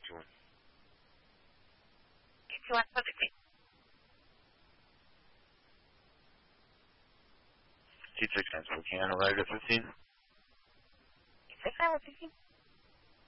June. 81 positive. T6 cancel. Can you handle right at 15? T6 I was 15.